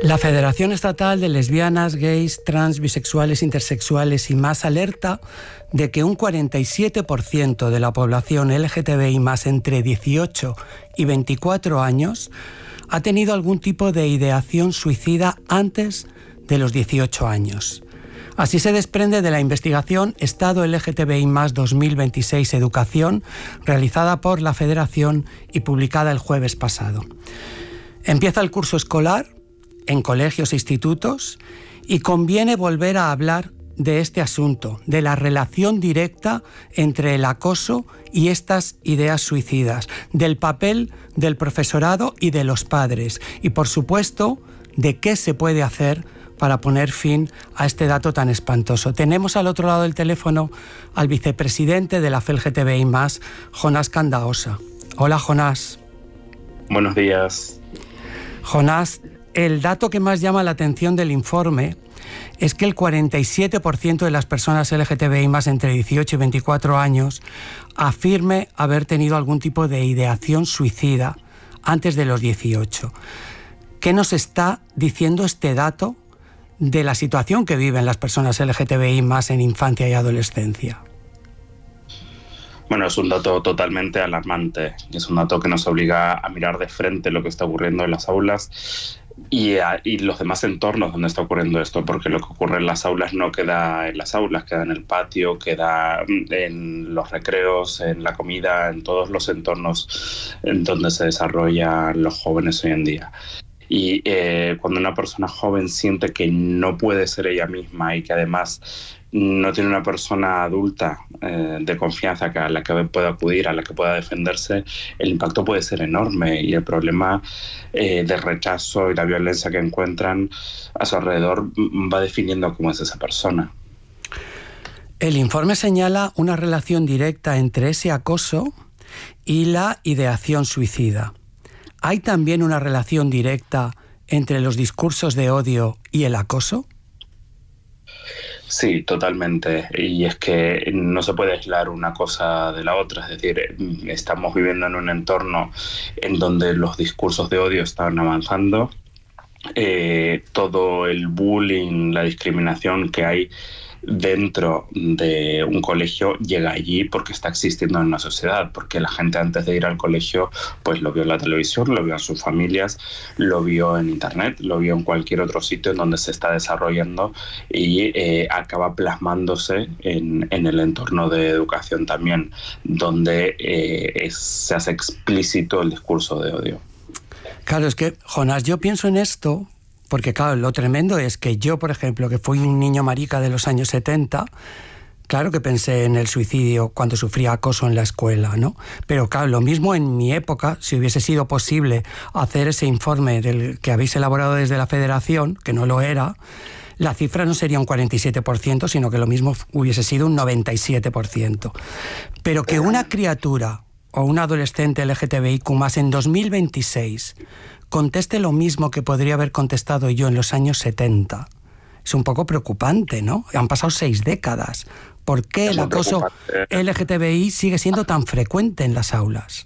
La Federación Estatal de Lesbianas, Gays, Trans, Bisexuales, Intersexuales y más alerta de que un 47% de la población LGTBI más entre 18 y 24 años ha tenido algún tipo de ideación suicida antes de los 18 años. Así se desprende de la investigación Estado LGTBI más 2026 Educación, realizada por la Federación y publicada el jueves pasado. Empieza el curso escolar en colegios e institutos y conviene volver a hablar de este asunto, de la relación directa entre el acoso y estas ideas suicidas, del papel del profesorado y de los padres y, por supuesto, de qué se puede hacer para poner fin a este dato tan espantoso. Tenemos al otro lado del teléfono al vicepresidente de la FELGTBI+, Jonás Candaosa. Hola, Jonás. Buenos días. Jonás, el dato que más llama la atención del informe es que el 47% de las personas LGTBI más entre 18 y 24 años afirme haber tenido algún tipo de ideación suicida antes de los 18. ¿Qué nos está diciendo este dato de la situación que viven las personas LGTBI más en infancia y adolescencia? Bueno, es un dato totalmente alarmante. Es un dato que nos obliga a mirar de frente lo que está ocurriendo en las aulas y los demás entornos donde está ocurriendo esto, porque lo que ocurre en las aulas no queda en las aulas, queda en el patio, queda en los recreos, en la comida, en todos los entornos en donde se desarrollan los jóvenes hoy en día. Y cuando una persona joven siente que no puede ser ella misma y que además no tiene una persona adulta de confianza a la que pueda acudir, a la que pueda defenderse, el impacto puede ser enorme y el problema de rechazo y la violencia que encuentran a su alrededor va definiendo cómo es esa persona. El informe señala una relación directa entre ese acoso y la ideación suicida. ¿Hay también una relación directa entre los discursos de odio y el acoso? Sí, totalmente. Y es que no se puede aislar una cosa de la otra. Es decir, estamos viviendo en un entorno en donde los discursos de odio están avanzando. Todo el bullying, la discriminación que hay dentro de un colegio llega allí porque está existiendo en una sociedad, porque la gente antes de ir al colegio pues lo vio en la televisión, lo vio en sus familias, lo vio en internet, lo vio en cualquier otro sitio en donde se está desarrollando y acaba plasmándose en el entorno de educación también, donde se hace explícito el discurso de odio. Claro, es que, Jonás, yo pienso en esto porque, claro, lo tremendo es que yo, por ejemplo, que fui un niño marica de los años 70, claro que pensé en el suicidio cuando sufría acoso en la escuela, ¿no? Pero, claro, lo mismo en mi época, si hubiese sido posible hacer ese informe del que habéis elaborado desde la Federación, que no lo era, la cifra no sería un 47%, sino que lo mismo hubiese sido un 97%. Pero que una criatura o un adolescente LGTBIQ+ en 2026 conteste lo mismo que podría haber contestado yo en los años 70. Es un poco preocupante, ¿no? Han pasado 6 décadas. ¿Por qué el acoso LGTBI sigue siendo tan frecuente en las aulas?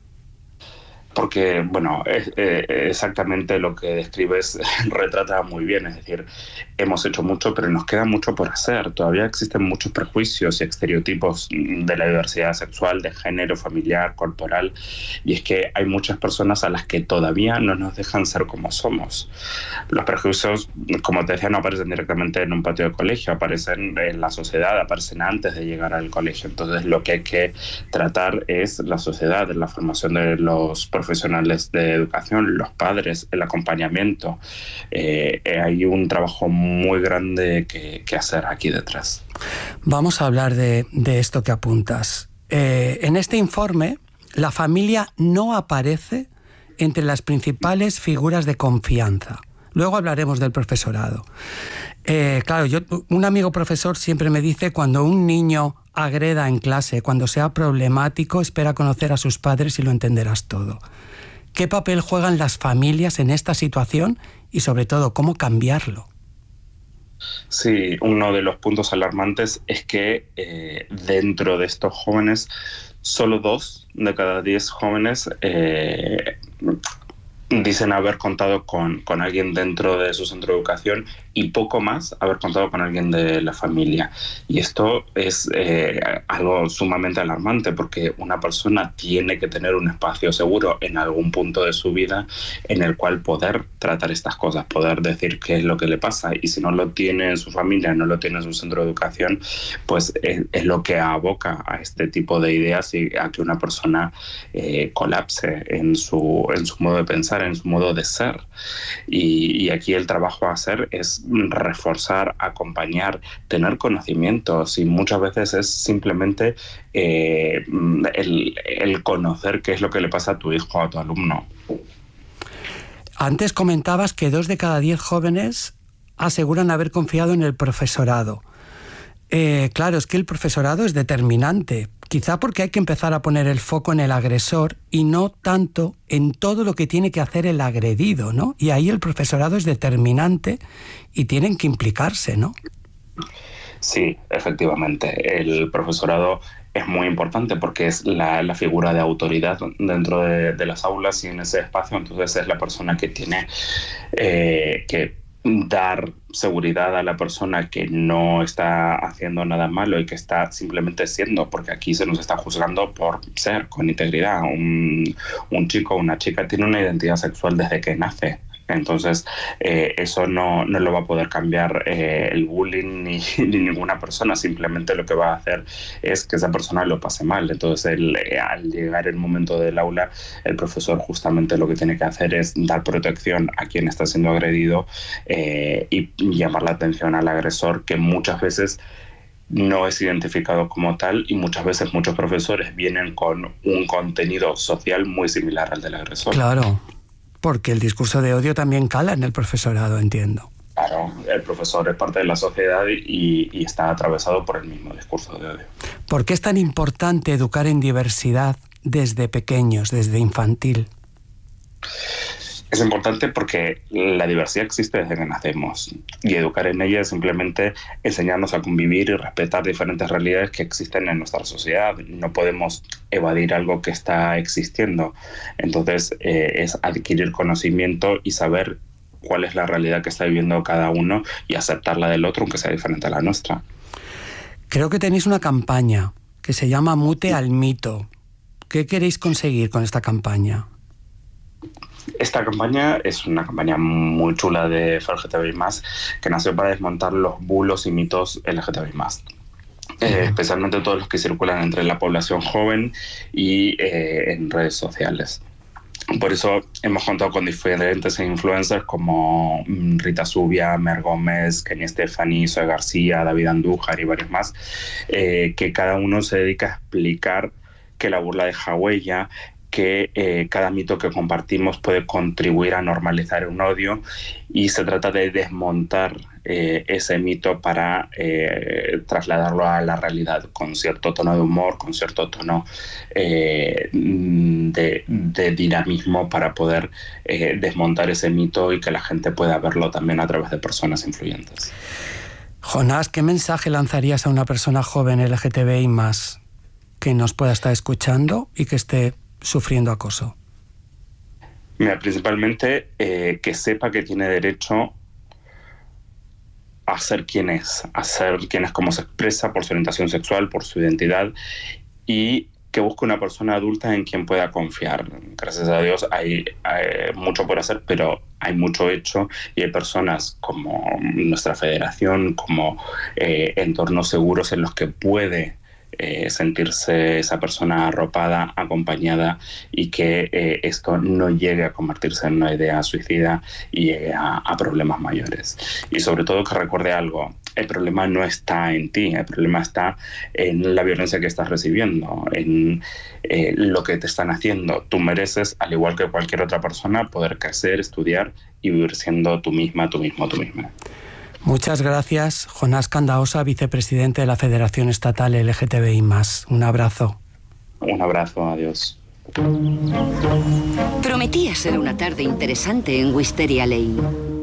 Porque, bueno, exactamente lo que describes retrata muy bien. Es decir, hemos hecho mucho, pero nos queda mucho por hacer. Todavía existen muchos prejuicios y estereotipos de la diversidad sexual, de género, familiar, corporal. Y es que hay muchas personas a las que todavía no nos dejan ser como somos. Los prejuicios, como te decía, no aparecen directamente en un patio de colegio, aparecen en la sociedad, aparecen antes de llegar al colegio. Entonces, lo que hay que tratar es la sociedad, la formación de los profesionales de educación, los padres, el acompañamiento. Hay un trabajo muy grande que hacer aquí detrás. Vamos a hablar de esto que apuntas. En este informe, la familia no aparece entre las principales figuras de confianza. Luego hablaremos del profesorado. Claro, un amigo profesor siempre me dice, cuando un niño agreda en clase, cuando sea problemático, espera conocer a sus padres y lo entenderás todo. ¿Qué papel juegan las familias en esta situación y, sobre todo, cómo cambiarlo? Sí, uno de los puntos alarmantes es que dentro de estos jóvenes, solo 2 de cada 10 jóvenes dicen haber contado con alguien dentro de su centro de educación y poco más haber contado con alguien de la familia. Y esto es algo sumamente alarmante, porque una persona tiene que tener un espacio seguro en algún punto de su vida en el cual poder tratar estas cosas, poder decir qué es lo que le pasa. Y si no lo tiene en su familia, no lo tiene en su centro de educación, pues es lo que aboca a este tipo de ideas y a que una persona colapse en su modo de pensar, en su modo de ser. Y aquí el trabajo a hacer es reforzar, acompañar, tener conocimientos, y muchas veces es simplemente el conocer qué es lo que le pasa a tu hijo o a tu alumno. Antes comentabas que 2 de cada 10 jóvenes aseguran haber confiado en el profesorado. Claro, es que el profesorado es determinante, quizá porque hay que empezar a poner el foco en el agresor y no tanto en todo lo que tiene que hacer el agredido, ¿no? Y ahí el profesorado es determinante y tienen que implicarse, ¿no? Sí, efectivamente. El profesorado es muy importante porque es la figura de autoridad dentro de las aulas y en ese espacio. Entonces es la persona que tiene que dar seguridad a la persona que no está haciendo nada malo y que está simplemente siendo, porque aquí se nos está juzgando por ser con integridad. Un chico o una chica tiene una identidad sexual desde que nace. Entonces, eso no lo va a poder cambiar el bullying ni ninguna persona. Simplemente lo que va a hacer es que esa persona lo pase mal. Entonces, al llegar el momento del aula, el profesor justamente lo que tiene que hacer es dar protección a quien está siendo agredido y llamar la atención al agresor, que muchas veces no es identificado como tal, y muchas veces muchos profesores vienen con un contenido social muy similar al del agresor. Claro. Porque el discurso de odio también cala en el profesorado, entiendo. Claro, el profesor es parte de la sociedad y está atravesado por el mismo discurso de odio. ¿Por qué es tan importante educar en diversidad desde pequeños, desde infantil? Es importante porque la diversidad existe desde que nacemos, y educar en ella es simplemente enseñarnos a convivir y respetar diferentes realidades que existen en nuestra sociedad. No podemos evadir algo que está existiendo. Entonces es adquirir conocimiento y saber cuál es la realidad que está viviendo cada uno y aceptar la del otro, aunque sea diferente a la nuestra. Creo que tenéis una campaña que se llama Mute al Mito. ¿Qué queréis conseguir con esta campaña? Esta campaña es una campaña muy chula de LGTBI+, que nació para desmontar los bulos y mitos LGTBI+. Especialmente todos los que circulan entre la población joven y en redes sociales. Por eso hemos contado con diferentes influencers como Rita Zubia, Mer Gómez, Kenny Stephanie, Zoe García, David Andújar y varios más, que cada uno se dedica a explicar que la burla deja huella, que cada mito que compartimos puede contribuir a normalizar un odio, y se trata de desmontar ese mito para trasladarlo a la realidad con cierto tono de humor, con cierto tono de dinamismo, para poder desmontar ese mito y que la gente pueda verlo también a través de personas influyentes. Jonás, ¿qué mensaje lanzarías a una persona joven LGTBI+ que nos pueda estar escuchando y que esté sufriendo acoso? Mira, principalmente que sepa que tiene derecho a ser quien es como se expresa, por su orientación sexual, por su identidad, y que busque una persona adulta en quien pueda confiar. Gracias a Dios hay mucho por hacer, pero hay mucho hecho, y hay personas como nuestra federación, como entornos seguros en los que puede sentirse esa persona arropada, acompañada, y que esto no llegue a convertirse en una idea suicida y llegue a problemas mayores. Y sobre todo que recuerde algo: el problema no está en ti, el problema está en la violencia que estás recibiendo, en lo que te están haciendo. Tú mereces, al igual que cualquier otra persona, poder crecer, estudiar y vivir siendo tú misma, tú mismo, tú misma. Muchas gracias, Jonás Candaosa, vicepresidente de la Federación Estatal LGTBI+. Un abrazo. Un abrazo, adiós. Prometía ser una tarde interesante en Wisteria Lane.